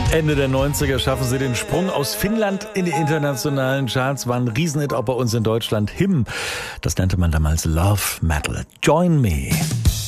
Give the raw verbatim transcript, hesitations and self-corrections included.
Ende der neunziger schaffen sie den Sprung aus Finnland in die internationalen Charts, war ein Riesenhit auch bei uns in Deutschland. Him, das nannte man damals Love Metal. Join Me.